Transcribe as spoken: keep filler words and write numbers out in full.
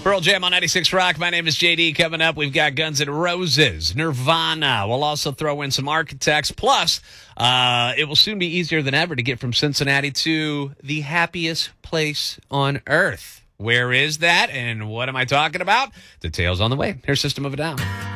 Pearl Jam on ninety-six Rock. My name is J D. Coming up, we've got Guns N' Roses, Nirvana. We'll also throw in some Architects. Plus, uh, it will soon be easier than ever to get from Cincinnati to the happiest place on earth. Where is that, and what am I talking about? Details on the way. Here's System of a Down.